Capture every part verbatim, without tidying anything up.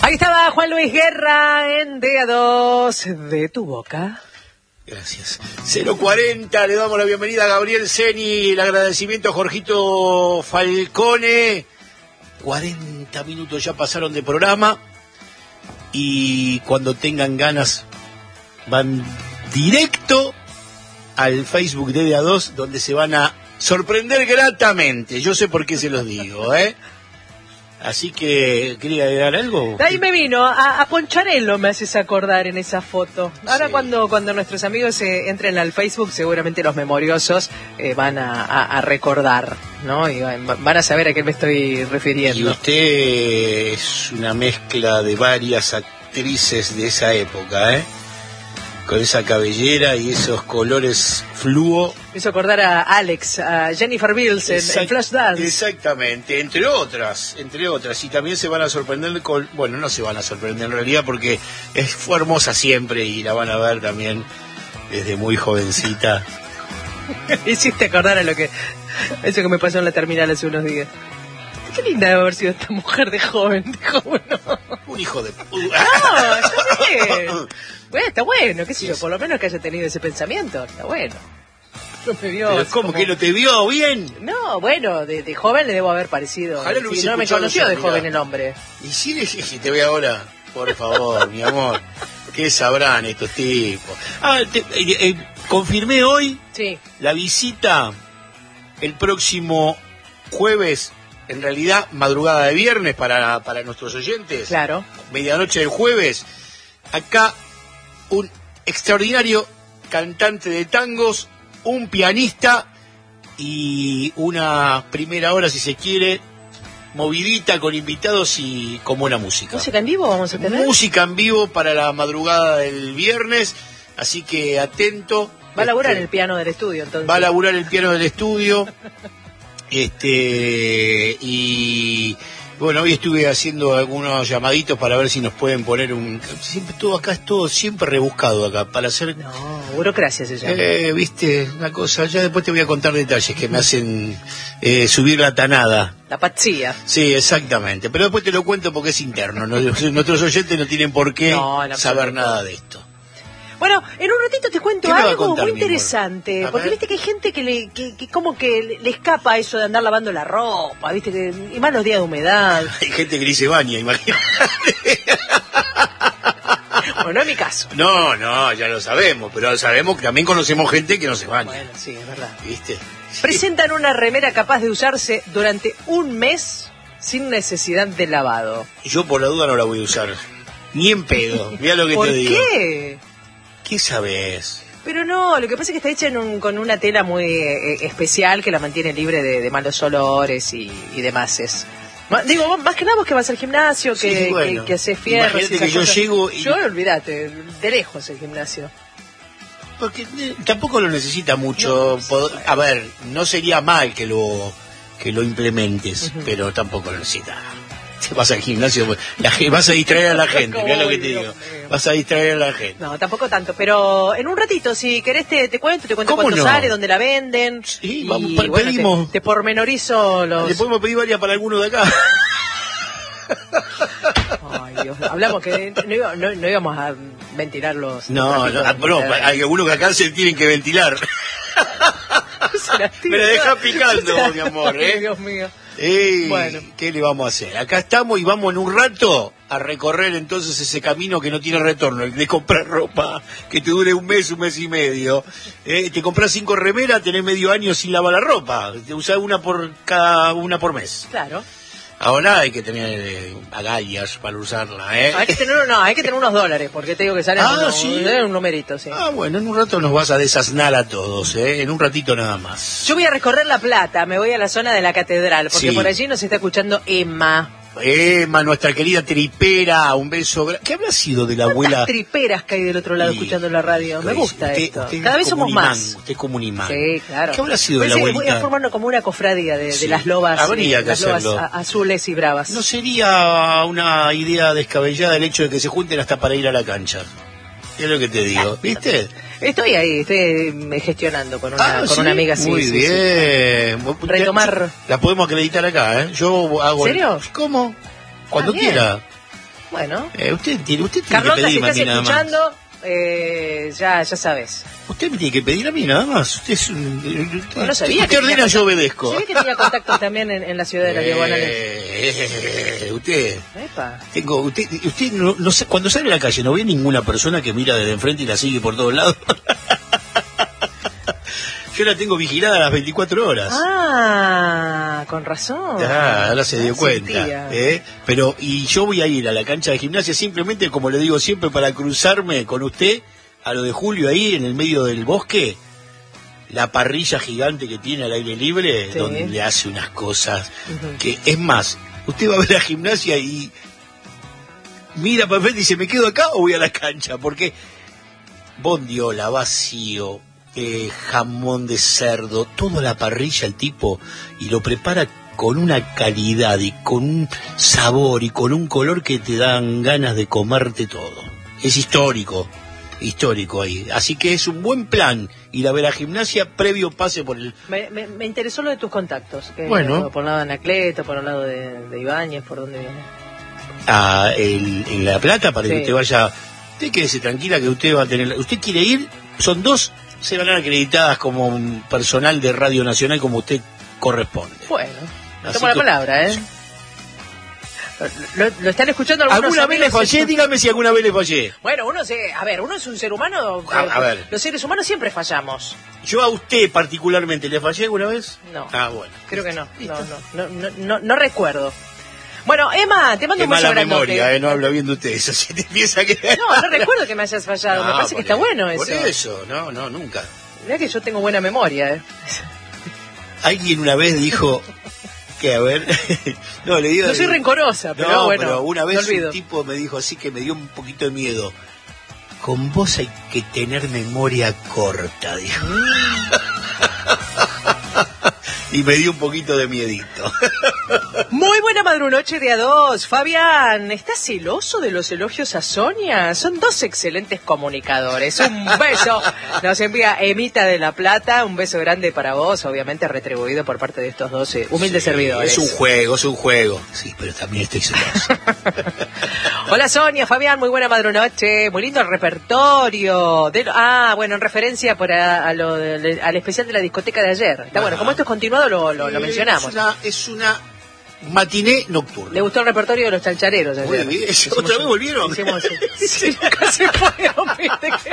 Ahí estaba Juan Luis Guerra en D A dos de tu boca. Gracias. cero cuarenta, le damos la bienvenida a Gabriel Seni, el agradecimiento a Jorgito Falcone. cuarenta minutos ya pasaron de programa y cuando tengan ganas van directo al Facebook de D A dos, donde se van a sorprender gratamente. Yo sé por qué se los digo, ¿eh? Así que, ¿quería agregar algo? De ahí me vino, a, a Poncharello me haces acordar en esa foto. Ahora sí. cuando cuando nuestros amigos eh, entren al Facebook, seguramente los memoriosos eh, van a, a, a recordar, ¿no? Y van, van a saber a qué me estoy refiriendo. Y usted es una mezcla de varias actrices de esa época, ¿eh? Con esa cabellera y esos colores fluo. Me hizo acordar a Alex, a Jennifer Beals en, Exact- en Flashdance. Exactamente, entre otras, entre otras. Y también se van a sorprender con... Bueno, no se van a sorprender en realidad porque es, fue hermosa siempre y la van a ver también desde muy jovencita. Hiciste acordar a lo que... Eso que me pasó en la terminal hace unos días. Qué linda debe haber sido esta mujer de joven, dijo uno. Un hijo de... No, está bien. Bueno, está bueno, qué sé yo, Sí. por lo menos que haya tenido ese pensamiento, está bueno. No me vio. Pero así ¿cómo como- que no te vio bien? No, bueno, de, de joven le debo haber parecido. Ojalá lo Si hubiese no me escuchado conoció yo, de mirá. joven el hombre. Y si le dije, te veo ahora, por favor, mi amor. ¿Qué sabrán estos tipos? Ah, te- eh, eh, confirmé hoy Sí. la visita el próximo jueves, en realidad madrugada de viernes para, para nuestros oyentes. Claro. Medianoche del jueves. Acá un extraordinario cantante de tangos, un pianista y una primera hora, si se quiere, movidita con invitados y con buena música. ¿Música en vivo vamos a tener? Música en vivo para la madrugada del viernes, así que atento. Va a laburar Este, el piano del estudio, entonces. Va a laburar el piano del estudio. Este y bueno, hoy estuve haciendo algunos llamaditos para ver si nos pueden poner un... Siempre todo acá es todo siempre rebuscado acá, para hacer... No, burocracia se llama. Eh, viste, una cosa, ya después te voy a contar detalles que me hacen eh, subir la tanada. La patzía. Sí, exactamente, pero después te lo cuento porque es interno, ¿no? Nuestros oyentes no tienen por qué No, en absoluto. saber nada de esto. Bueno, en un ratito te cuento ¿Qué me va a algo contar, muy mi amor? interesante, A porque ver. viste que hay gente que le que, que como que le, le escapa eso de andar lavando la ropa, viste que y más los días de humedad. Hay gente que ni se baña, imagínate. Bueno, no es mi caso. No, no, ya lo sabemos, pero sabemos que también conocemos gente que no se baña, Bueno, sí, es verdad. ¿viste? Presentan una remera capaz de usarse durante un mes sin necesidad de lavado. Yo por la duda no la voy a usar, ni en pedo, mira lo que ¿Por te digo. qué? ¿Qué sabes? Pero no, lo que pasa es que está hecha en un- con una tela muy eh, especial que la mantiene libre de, de malos olores y, y demás. Es, Ma- digo, vos, más que nada vos que vas al gimnasio, que, Sí, bueno. que, que haces fierros. Imagínate y esas que yo cosas. llego y- Yo, olvídate, de lejos el gimnasio. Porque eh, tampoco lo necesita mucho. No, pod- A ver, no sería mal que lo que lo implementes, Ujú. pero tampoco lo necesita. Si vas al gimnasio, la, ge- vas a distraer a la gente, mira lo que te Ay, digo. Dios mío. Vas a distraer a la gente. No, tampoco tanto, pero en un ratito, si querés te, te cuento, te cuento ¿Cómo cuánto no? sale, dónde la venden. Sí, y, vamos, pe- bueno, pedimos. Te, te pormenorizo los... Le podemos pedir varias para alguno de acá. Ay, Dios, hablamos que no, iba- no- no íbamos a ventilar los... No, los no, tráficos ah, de no, Internet. hay algunos que acá se tienen que ventilar. Se la tiro. Me la deja picando, Se la- mi amor, Ay, ¿eh? Dios mío. Ey, Bueno. ¿qué le vamos a hacer? Acá estamos y vamos en un rato a recorrer entonces ese camino que no tiene retorno, el de comprar ropa, que te dure un mes, un mes y medio. Eh, te compras cinco remeras, tenés medio año sin lavar la ropa, te usás una por cada una por mes. Claro. Ahora hay que tener eh, agallas para usarla, ¿eh? Hay que tener, no, hay que tener unos dólares, porque te digo que salen Ah, unos- ¿sí? un numerito, sí. Ah, bueno, en un rato nos vas a desasnar a todos, ¿eh? En un ratito nada más. Yo voy a recorrer La Plata, me voy a la zona de la catedral, porque Sí. por allí nos está escuchando Emma. Emma, nuestra querida tripera, un beso. gra- ¿Qué habrá sido de la abuela? ¿Cuántas triperas que hay del otro lado Sí. escuchando la radio? Me gusta Usted- esto. usted Cada es vez como somos un imán, más. Usted es como un imán. Sí, claro. ¿Qué habrá sido de la Parece que Voy a abuelita? formar como una cofradía de, Sí. de las lobas, Habría eh, que las lobas hacerlo. a- azules y bravas. ¿No sería una idea descabellada el hecho de que se junten hasta para ir a la cancha? Es lo que te digo, ¿viste? Estoy ahí, estoy eh, gestionando con una, Ah, con ¿sí? una amiga. Sí, Muy sí, bien. sí. Retomar. La podemos acreditar acá, ¿eh? Yo hago... ¿En serio? ¿Cómo? Cuando Ah, bien. quiera. Bueno. Eh, usted tiene, usted tiene Carlota, que si pedirme a estás mí nada más. escuchando, eh, ya, ya sabes. Usted me tiene que pedir a mí nada más. Usted es un... No, no sabía usted que ordena, tenía yo obedezco. Sabía que tenía contactos también en, en la ciudad de las diagonales. Eh, usted... Epa. Tengo, usted, usted no, no sé, cuando sale a la calle no ve ninguna persona que mira desde enfrente y la sigue por todos lados. Yo la tengo vigilada a las veinticuatro horas. Ah, con razón. Ah, ahora se dio Ah, cuenta. sentía. ¿eh? Pero, y yo voy a ir a la cancha de gimnasia simplemente, como le digo siempre, para cruzarme con usted a lo de Julio ahí en el medio del bosque. La parrilla gigante que tiene al aire libre, Sí. donde le hace unas cosas Ujú. que, es más, usted va a ver la gimnasia y mira para frente y dice, ¿me quedo acá o voy a la cancha? Porque bondiola, vacío, eh, jamón de cerdo, toda la parrilla el tipo, y lo prepara con una calidad y con un sabor y con un color que te dan ganas de comerte todo. Es histórico, histórico ahí. Así que es un buen plan ir a ver a gimnasia previo pase por el... Me, me, me interesó lo de tus contactos. Que, Bueno. Por un lado de Anacleto, por un lado de, de Ibáñez, ¿por dónde viene? a el, en La Plata para Sí. que usted vaya. Usted quédese tranquila que usted va a tener. Usted quiere ir, son dos, se van a acreditadas como un personal de Radio Nacional como usted corresponde. Bueno, Así tomo la que- palabra, ¿eh? ¿Lo, lo están escuchando algunos ¿Alguna vez le amigos? fallé? Dígame si alguna vez le fallé. Bueno, uno se... A ver, uno es un ser humano... A- eh, a ver. Los seres humanos siempre fallamos. Yo a usted particularmente, ¿le fallé alguna vez? No. Ah, bueno. Creo que no. Listo. No, no, no, no, no, no recuerdo. Bueno, Emma, te mando Qué un beso mala grandote. memoria, ¿eh? No habla bien de usted. Eso sí te piensa que... No, no recuerdo que me hayas fallado. me No, parece que por está eso. bueno eso. Por eso, no, no, nunca. Mirá que yo tengo buena memoria, ¿eh? Alguien una vez dijo que, a ver... no, le digo... No soy rencorosa, pero no, bueno, pero una no vez olvido. un tipo me dijo así que me dio un poquito de miedo. Con vos hay que tener memoria corta, dijo. Y me dio un poquito de miedito. Muy buena madrunoche de a dos. Fabián, ¿estás celoso de los elogios a Sonia? Son dos excelentes comunicadores. Un beso. Nos envía Emita de La Plata. Un beso grande para vos, obviamente retribuido por parte de estos dos eh, humildes Sí, servidores. Es un juego, es un juego. Sí, pero también estoy celoso. Hola Sonia, Fabián, muy buena madrunoche. Muy lindo el repertorio. De lo- ah, bueno, en referencia por a, a lo de- al especial de la discoteca de ayer. Está bueno, Ajá. como esto es continuado, lo, lo, lo Eh, mencionamos. Es una, es una matiné nocturna. Le gustó el repertorio de los chanchareros Muy ayer. bien. Hicimos ¿Otra vez un- volvieron? hicimos un- sí, nunca se fueron, viste que...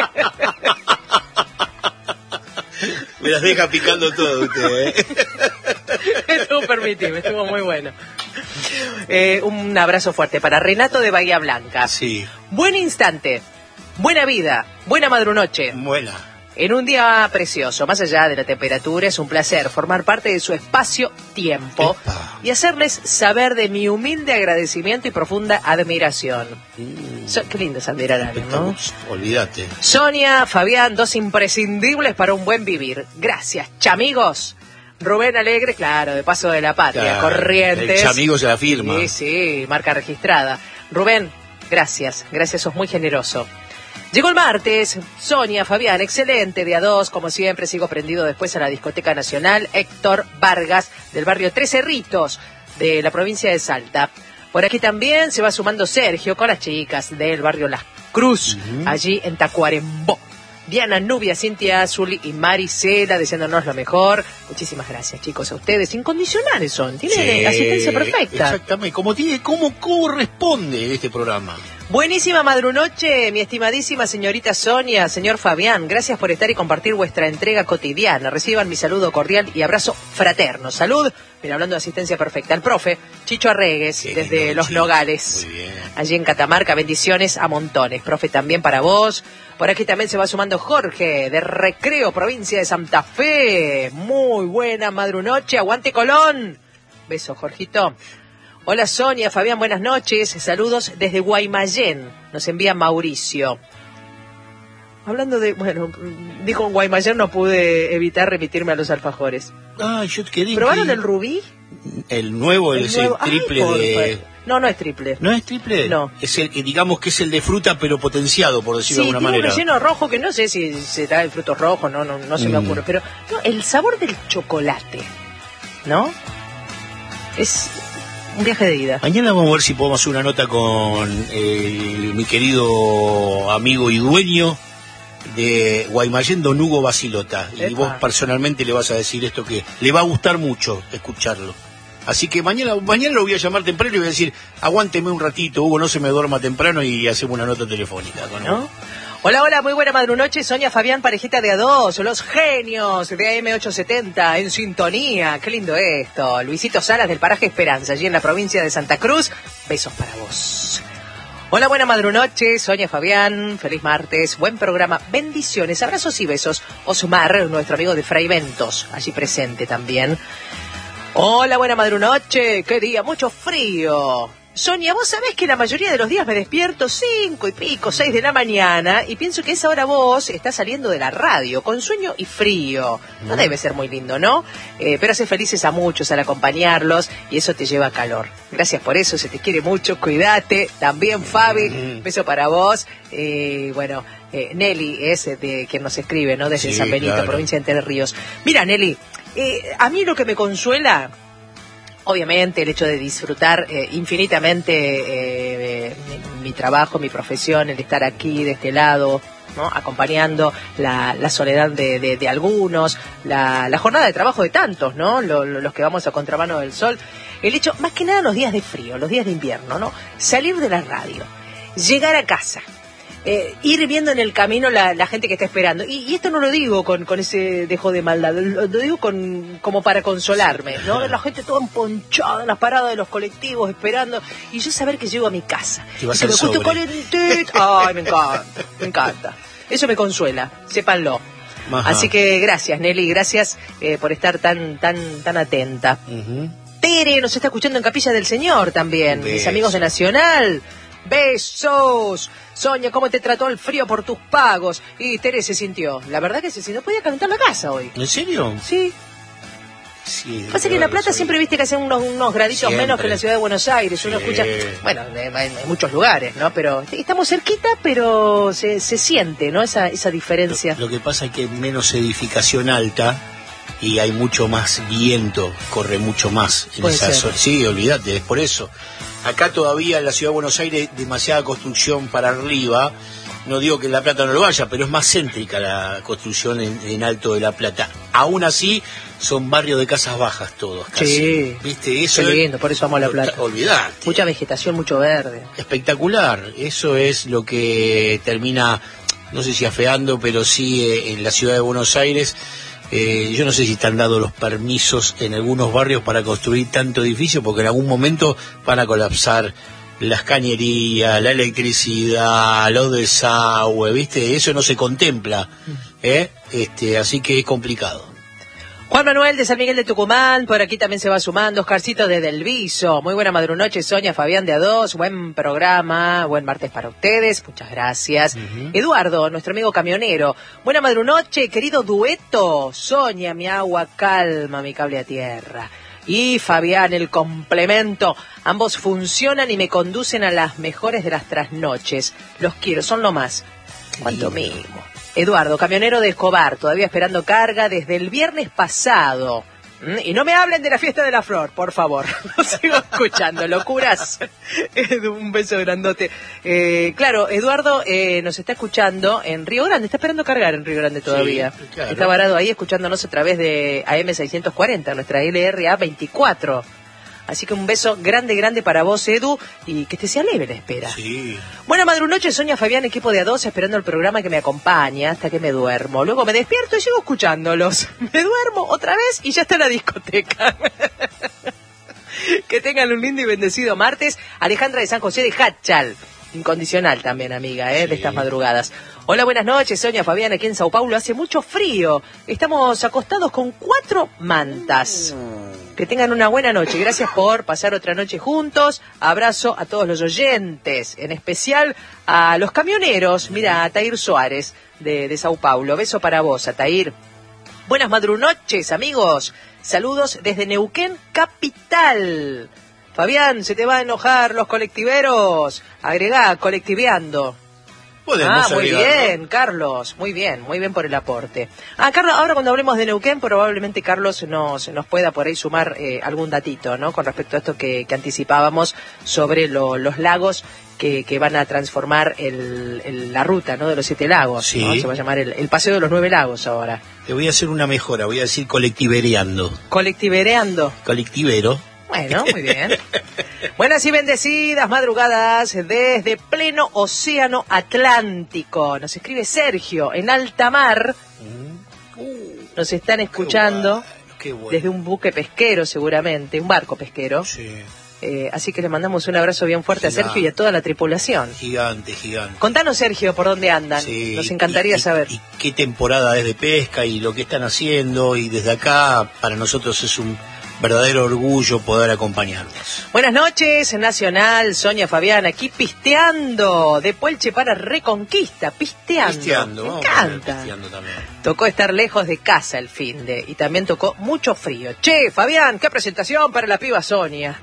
Me las deja picando todo usted, ¿eh? Estuvo permitido, estuvo muy bueno. Eh, un abrazo fuerte para Renato de Bahía Blanca. Sí, Buen instante, buena vida, buena madrunoche. buena. En un día precioso, más allá de la temperatura, es un placer formar parte de su espacio-tiempo Epa. y hacerles saber de mi humilde agradecimiento y profunda admiración. Mm, So- qué lindo es admirar a alguien, ¿no? estamos- Olvídate. Sonia, Fabián, dos imprescindibles para un buen vivir. Gracias, chamigos. Rubén Alegre, claro, de Paso de la Patria, Claro, Corrientes. el chamigo se la firma. Sí, sí, marca registrada. Rubén, gracias, gracias, sos muy generoso. Llegó el martes, Sonia, Fabián, excelente, de a dos, como siempre, sigo prendido después a la Discoteca Nacional, Héctor Vargas, del barrio Tres Cerritos, de la provincia de Salta. Por aquí también se va sumando Sergio con las chicas del barrio Las Cruz, Ujú. allí en Tacuarembó. Diana, Nubia, Cintia Azul y Maricela deseándonos lo mejor. Muchísimas gracias, chicos, a ustedes. Incondicionales son, tienen Sí, asistencia perfecta. Exactamente, como tiene, como corresponde este programa. Buenísima madrunoche, mi estimadísima señorita Sonia, señor Fabián. Gracias por estar y compartir vuestra entrega cotidiana. Reciban mi saludo cordial y abrazo fraterno. Salud, mira, hablando de asistencia perfecta, al profe Chicho Arregues, Qué desde lindo, Los sí. Nogales, Muy bien. allí en Catamarca. Bendiciones a montones. Profe, también para vos. Por aquí también se va sumando Jorge, de Recreo, provincia de Santa Fe. Muy buena madrunoche, aguante Colón. Beso, Jorgito. Hola Sonia, Fabián, buenas noches. Saludos desde Guaymallén. Nos envía Mauricio. Hablando de, bueno, dijo en Guaymallén, no pude evitar remitirme a los alfajores. Ah, yo quería. ¿Probaron el rubí? El nuevo, el, es el nuevo? Ay, triple por de. favor. No, no es triple. ¿No es triple? No. Es el que digamos que es el de fruta, pero potenciado, por decirlo Sí, de alguna tiene un manera. relleno rojo que no sé si será el fruto rojo, no, no, no se me Mm. ocurre. Pero no, el sabor del chocolate, ¿no? Es un viaje de ida. Mañana vamos a ver si podemos hacer una nota con eh, mi querido amigo y dueño de Guaymallén, don Hugo Basilota. Y Epa. vos personalmente le vas a decir esto que le va a gustar mucho escucharlo. Así que mañana mañana lo voy a llamar temprano y voy a decir, aguánteme un ratito, Hugo, no se me duerma temprano, y hacemos una nota telefónica con ¿No? Hola, hola, muy buena madrunoche, Sonia, Fabián, parejita de A dos, los genios de A M ochocientos setenta en sintonía. Qué lindo esto. Luisito Salas del paraje Esperanza, allí en la provincia de Santa Cruz. Besos para vos. Hola, buena madrunoche, Sonia, Fabián, feliz martes, buen programa, bendiciones, abrazos y besos. Osmar, nuestro amigo de Fray Ventos, allí presente también. Hola, buena madrunoche, qué día, mucho frío. Sonia, vos sabés que la mayoría de los días me despierto cinco y pico, seis de la mañana, y pienso que esa hora vos estás saliendo de la radio, con sueño y frío. No debe ser muy lindo, ¿no? Eh, pero hace felices a muchos al acompañarlos, y eso te lleva calor. Gracias por eso, se te quiere mucho, cuídate. También, Fabi, beso para vos. Eh, bueno, eh, Nelly es de quien nos escribe, ¿no? Desde Sí, San Benito, claro. provincia de Entre Ríos. Mira, Nelly, eh, a mí lo que me consuela, obviamente, el hecho de disfrutar eh, infinitamente eh, mi, mi trabajo, mi profesión, el estar aquí de este lado, ¿no? Acompañando la, la soledad de, de, de algunos, la, la jornada de trabajo de tantos, ¿no? Lo, lo, los que vamos a contramano del sol. El hecho, más que nada, los días de frío, los días de invierno, ¿no? Salir de la radio, llegar a casa. Eh, ir viendo en el camino la, la gente que está esperando. Y, y esto no lo digo con, con ese dejo de maldad, lo, lo digo con, como para consolarme, ¿no? La gente toda emponchada en las paradas de los colectivos esperando, y yo saber que llego a mi casa. Y vas que al me gusta sobre. calentito. Ay, me encanta, me encanta. Eso me consuela, sépanlo. Ajá. Así que gracias, Nelly, gracias eh, por estar tan, tan, tan atenta. Uh-huh. Tere nos está escuchando en Capilla del Señor también, mis Beso. amigos de Nacional. Besos. Sonia, ¿cómo te trató el frío por tus pagos? Y Tere se sintió. La verdad que se sintió. Podía calentar la casa hoy. ¿En serio? Sí. Sí. Pasa que en La Plata siempre viste que hacen unos, unos graditos Siempre. menos que en la ciudad de Buenos Aires. Uno Sí. escucha, bueno, en, en muchos lugares, ¿no? Pero estamos cerquita, pero se, se siente, ¿no? Esa, esa diferencia. Lo, lo que pasa es que hay menos edificación alta y hay mucho más viento, corre mucho más en Puede esa ser. zona. Sí, olvídate, es por eso. Acá todavía en la ciudad de Buenos Aires demasiada construcción para arriba. No digo que en La Plata no lo vaya, pero es más céntrica la construcción en, en Alto de La Plata. Aún así, son barrios de casas bajas todos, casi. Sí. ¿Viste? Eso Qué es- lindo, por eso amo La Plata. Olvidate. Mucha vegetación, mucho verde. Espectacular. Eso es lo que termina, no sé si afeando, pero sí eh, en la ciudad de Buenos Aires. Eh, yo no sé si están dados los permisos en algunos barrios para construir tanto edificio, porque en algún momento van a colapsar las cañerías, la electricidad, los desagües, ¿viste? Eso no se contempla, ¿eh? Este, así que es complicado. Juan Manuel de San Miguel de Tucumán, por aquí también se va sumando. Oscarcito de Del Viso, muy buena madrunoche. Sonia, Fabián de A dos, buen programa, buen martes para ustedes, muchas gracias. Uh-huh. Eduardo, nuestro amigo camionero, buena madrunoche, querido dueto. Sonia, mi agua calma, mi cable a tierra. Y Fabián, el complemento, ambos funcionan y me conducen a las mejores de las trasnoches. Los quiero, son lo más. Cuánto lindo. mimo. Eduardo, camionero de Escobar, todavía esperando carga desde el viernes pasado. ¿Mm? Y no me hablen de la fiesta de la flor, por favor. Lo sigo escuchando, locuras. Edu, un beso grandote. Eh, claro, Eduardo eh, nos está escuchando en Río Grande, está esperando cargar en Río Grande todavía. Sí, claro. Está varado ahí escuchándonos a través de A M seiscientos cuarenta, nuestra L R A veinticuatro. Así que un beso grande, grande para vos, Edu, y que te sea leve la espera. Sí. Buena madrunoche, Sonia, Fabián, equipo de A dos, esperando el programa que me acompaña hasta que me duermo. Luego me despierto y sigo escuchándolos. Me duermo otra vez y ya está la discoteca. Que tengan un lindo y bendecido martes. Alejandra de San José de Hachal. Incondicional también, amiga, ¿eh? Sí. De estas madrugadas. Hola, buenas noches, Sonia, Fabián, aquí en Sao Paulo. Hace mucho frío. Estamos acostados con cuatro mantas. Que tengan una buena noche. Gracias por pasar otra noche juntos. Abrazo a todos los oyentes, en especial a los camioneros. Mira, a Tair Suárez de, de Sao Paulo. Beso para vos, Atair. Buenas madrunoches, amigos. Saludos desde Neuquén, capital. Fabián, se te va a enojar los colectiveros. Agregá, colectiveando. Podemos ah, muy agregarlo. bien, Carlos, muy bien, muy bien por el aporte. Ah, Carlos, ahora cuando hablemos de Neuquén, probablemente Carlos nos, nos pueda por ahí sumar eh, algún datito, ¿no? Con respecto a esto que, que anticipábamos sobre lo, los lagos que, que van a transformar el, el, la ruta, ¿no? De los siete lagos, sí. ¿no? Se va a llamar el, el Paseo de los Nueve Lagos ahora. Te voy a hacer una mejora, voy a decir colectivereando. Colectivereando. Colectivero. Bueno, muy bien. Buenas y bendecidas madrugadas desde pleno océano Atlántico. Nos escribe Sergio en alta mar. Mm. Uh, Nos están escuchando qué bueno, qué bueno. desde un buque pesquero seguramente, un barco pesquero. Sí. Eh, así que le mandamos un abrazo bien fuerte Gigante. a Sergio y a toda la tripulación. Gigante, gigante. Contanos, Sergio, por dónde andan. Sí, Nos encantaría y, y, saber. Y qué temporada es de pesca y lo que están haciendo. Y desde acá, para nosotros es un verdadero orgullo poder acompañarlos. Buenas noches, Nacional, Sonia Fabián, aquí pisteando, de Puelche para Reconquista, pisteando. Pisteando, Me vamos a ver, encanta. pisteando también. Tocó estar lejos de casa el finde y también tocó mucho frío. Che, Fabián, qué presentación para la piba Sonia.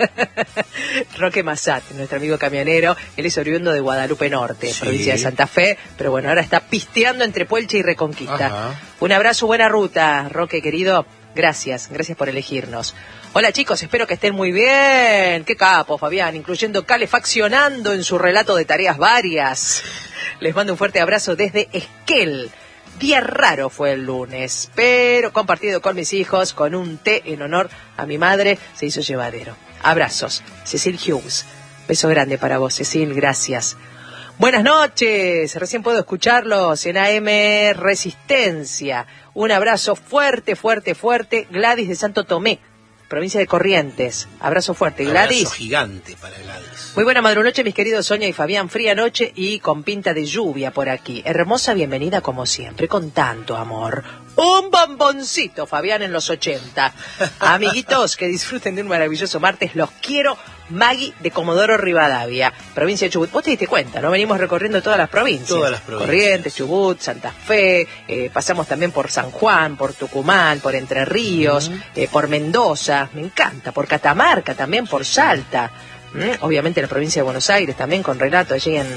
Roque Massat, nuestro amigo camionero, él es oriundo de Guadalupe Norte, Sí. provincia de Santa Fe, pero bueno, ahora está pisteando entre Puelche y Reconquista. Ajá. Un abrazo, buena ruta, Roque querido. Gracias, gracias por elegirnos. Hola chicos, espero que estén muy bien. Qué capo, Fabián, incluyendo calefaccionando en su relato de tareas varias. Les mando un fuerte abrazo desde Esquel. Día raro fue el lunes, pero compartido con mis hijos, con un té en honor a mi madre, se hizo llevadero. Abrazos, Cecil Hughes. Beso grande para vos, Cecil, gracias. Buenas noches, recién puedo escucharlos en A M Resistencia. Un abrazo fuerte, fuerte, fuerte. Gladys de Santo Tomé, provincia de Corrientes. Abrazo fuerte, Gladys. Abrazo gigante para Gladys. Muy buena madrunoche, mis queridos Sonia y Fabián. Fría noche y con pinta de lluvia por aquí. Hermosa bienvenida como siempre, con tanto amor. Un bomboncito, Fabián, en los ochenta. Amiguitos, que disfruten de un maravilloso martes. Los quiero. Maggie de Comodoro Rivadavia, provincia de Chubut. Vos te diste cuenta, ¿no? Venimos recorriendo todas las provincias. Todas las provincias. Corrientes, Chubut, Santa Fe, eh, pasamos también por San Juan, por Tucumán, por Entre Ríos, uh-huh. eh, por Mendoza, me encanta, por Catamarca también, por Salta. ¿Mm? Obviamente la provincia de Buenos Aires también, con Renato allí en...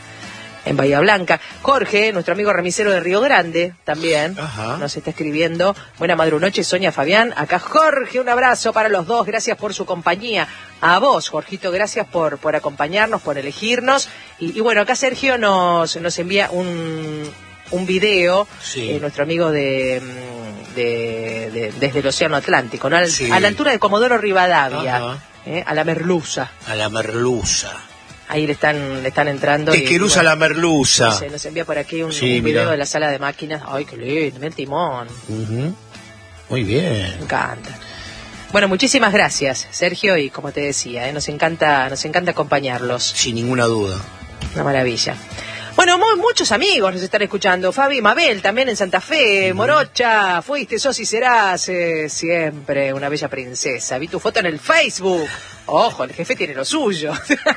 en Bahía Blanca. Jorge, nuestro amigo remisero de Río Grande, también Ajá. nos está escribiendo. Buena madrunoche, Sonia Fabián. Acá Jorge, un abrazo para los dos. Gracias por su compañía. A vos, Jorgito, gracias por, por acompañarnos, por elegirnos. Y, y bueno, acá Sergio nos, nos envía un, un video, sí. eh, nuestro amigo de, de, de desde el Océano Atlántico, ¿no? Al, sí. A la altura de Comodoro Rivadavia, eh, a la Merluza. A la Merluza. Ahí le están, le están entrando. Tequeruza bueno, la Merluza. No sé, nos envía por aquí un, sí, un video de la sala de máquinas. Ay, qué lindo, mira el timón. Uh-huh. Muy bien. Me encanta. Bueno, muchísimas gracias, Sergio, y como te decía, ¿eh? nos encanta, nos encanta acompañarlos. Sin ninguna duda. Una maravilla. Bueno, mu- muchos amigos nos están escuchando. Fabi, Mabel, también en Santa Fe. Uh-huh. Morocha, fuiste, sos y serás eh, siempre una bella princesa. Vi tu foto en el Facebook. Ojo, el jefe tiene lo suyo.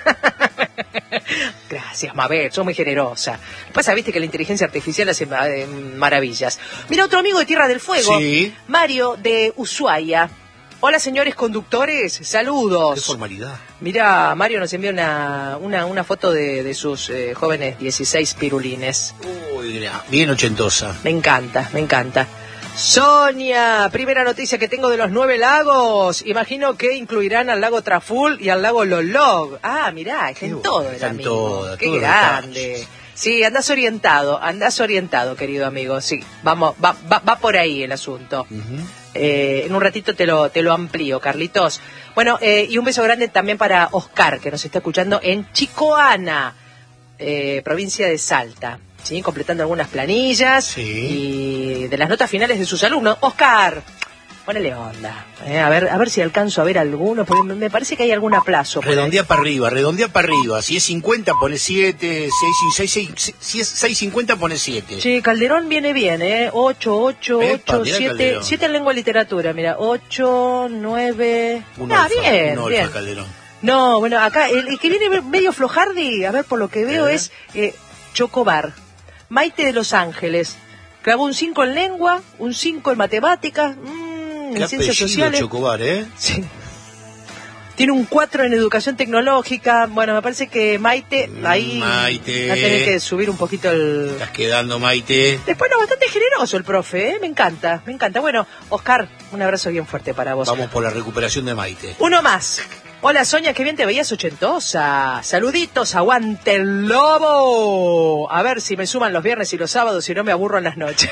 Gracias, Mabel, sos muy generosa. Pasa, viste que la inteligencia artificial hace eh, maravillas. Mira, otro amigo de Tierra del Fuego, sí. Mario de Ushuaia. Hola, señores conductores, saludos. Qué formalidad. Mira, Mario nos envió una, una, una foto de, de sus eh, jóvenes dieciséis pirulines. Uy, bien ochentosa. Me encanta, me encanta. Sonia, primera noticia que tengo de los nueve lagos. Imagino que incluirán al lago Traful y al lago Lolog. Ah, mirá, está en todo el amigo. Toda, Qué grande. Detalle. Sí, andás orientado, andás orientado, querido amigo. Sí, vamos, va, va, va por ahí el asunto. Uh-huh. Eh, en un ratito te lo, te lo amplío, Carlitos. Bueno, eh, y un beso grande también para Oscar, que nos está escuchando en Chicoana, eh, provincia de Salta. ¿Sí? Completando algunas planillas sí. y de las notas finales de sus alumnos. Oscar, ponele onda. Eh, a ver, a ver si alcanzo a ver alguno, porque me parece que hay algún aplazo. Redondea para arriba, redondea para arriba. Si es cincuenta, pone siete. Si es seis cincuenta, pone siete. Sí, Calderón viene bien, ¿eh? ocho, ocho, ocho, siete. siete en lengua y literatura, mira. ocho, nueve. Un ah, olfa, bien, un bien. olfa, Calderón. No, bueno, acá el, el que viene medio flojardi, a ver, por lo que veo, ¿Eh? es eh, Chocobar. Maite de Los Ángeles. Clavó un cinco en lengua, un cinco en matemáticas, mmm, en ciencias sociales. Chocobar, ¿eh? Sí. Tiene un cuatro en educación tecnológica. Bueno, me parece que Maite, ahí Maite. va a tener que subir un poquito el... Estás quedando, Maite. Después no, bastante generoso el profe, ¿eh? Me encanta, me encanta. Bueno, Oscar, un abrazo bien fuerte para vos. Vamos por la recuperación de Maite. Uno más. Hola Sonia, qué bien te veías ochentosa. Saluditos, aguante el lobo. A ver si me suman los viernes y los sábados, si no me aburro en las noches.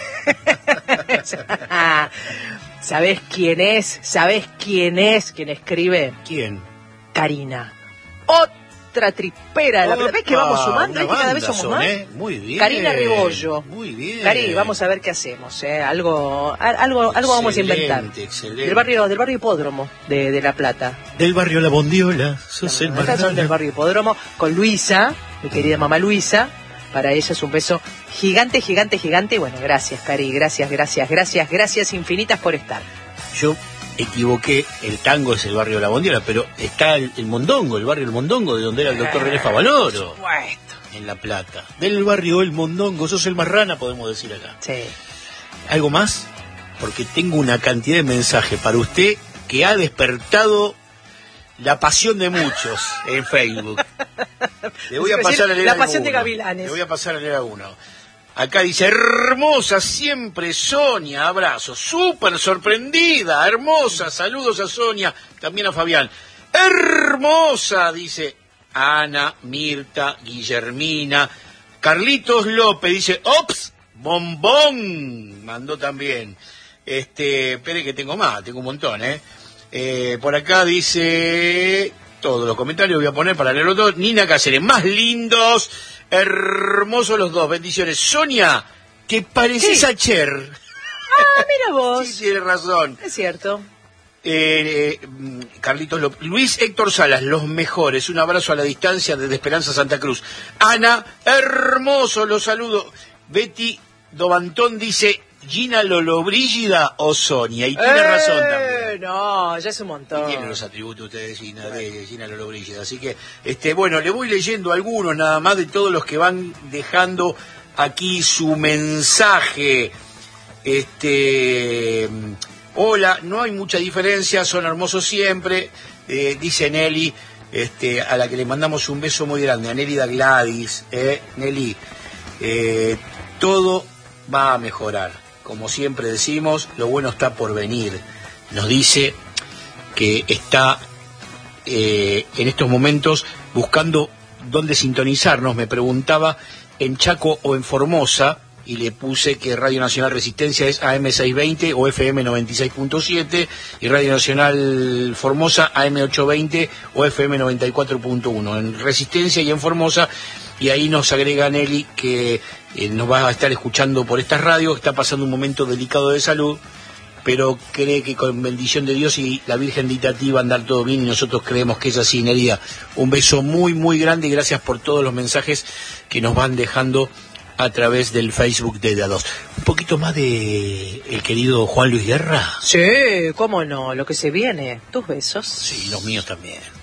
¿Sabés quién es? ¿Sabés quién es quien escribe? ¿Quién? Karina. Otra tripera. La vez que vamos sumando, ¿eh? Que cada vez somos son, más. ¿eh? Muy bien. Karina Rebollo. Muy bien. Cari, vamos a ver qué hacemos, ¿eh? Algo, algo, algo vamos a inventar. Excelente. Del barrio, del barrio Hipódromo de, de La Plata. Del barrio La Bondiola. Sos el Estas son del barrio Hipódromo con Luisa, mi querida mamá Luisa. Para ella es un beso gigante, gigante, gigante. Y bueno, gracias, Cari, gracias, gracias, gracias, gracias infinitas por estar. Yo equivoqué, el tango es el barrio La Bondiola, pero está el, el Mondongo, el barrio El Mondongo, de donde era el doctor René Favaloro. Por supuesto. En La Plata. Del barrio El Mondongo, sos el marrana, podemos decir acá. Sí. ¿Algo más? Porque tengo una cantidad de mensajes para usted que ha despertado la pasión de muchos en Facebook. Le voy a pasar a leer La pasión alguno. de Gavilanes. Le voy a pasar a leer alguno. Acá dice, hermosa siempre Sonia, abrazo, súper sorprendida, hermosa, saludos a Sonia, también a Fabián. Hermosa, dice Ana, Mirta, Guillermina, Carlitos López, dice, ops, bombón, mandó también. Este, espere que tengo más, tengo un montón, ¿eh? Eh, por acá dice, todos los comentarios voy a poner para leerlo todo. Nina Cáceres, más lindos, hermosos los dos, bendiciones. Sonia, ¿te pareces Sí. a Cher? Ah, mira vos. Sí, tiene razón. Es cierto. Eh, eh, Carlitos López. Luis Héctor Salas, los mejores. Un abrazo a la distancia desde Esperanza Santa Cruz. Ana, hermoso, los saludo. Betty Dobantón dice, Gina Lollobrigida o Sonia. Y tiene eh, razón también. No, ya es un montón. Tienen los atributos ustedes de Gina, de Gina Lollobrigida. Así que, este, bueno, le voy leyendo algunos nada más de todos los que van dejando aquí su mensaje. Este, hola, no hay mucha diferencia, son hermosos siempre, eh, dice Nelly, este, a la que le mandamos un beso muy grande, a Nelly da Gladys, eh, Nelly, eh, todo va a mejorar, como siempre decimos, lo bueno está por venir. Nos dice que está eh, en estos momentos buscando dónde sintonizarnos, me preguntaba en Chaco o en Formosa, y le puse que Radio Nacional Resistencia es A M seiscientos veinte o F M noventa y seis punto siete, y Radio Nacional Formosa A M ochocientos veinte o F M noventa y cuatro punto uno, en Resistencia y en Formosa. Y ahí nos agrega Nelly que eh, nos va a estar escuchando por estas radios, está pasando un momento delicado de salud, pero cree que con bendición de Dios y la Virgen de Itatí va a andar todo bien, y nosotros creemos que es así, Nelia. Un beso muy, muy grande y gracias por todos los mensajes que nos van dejando a través del Facebook de D A dos. Un poquito más de el querido Juan Luis Guerra. Sí, cómo no, lo que se viene. Tus besos. Sí, los míos también.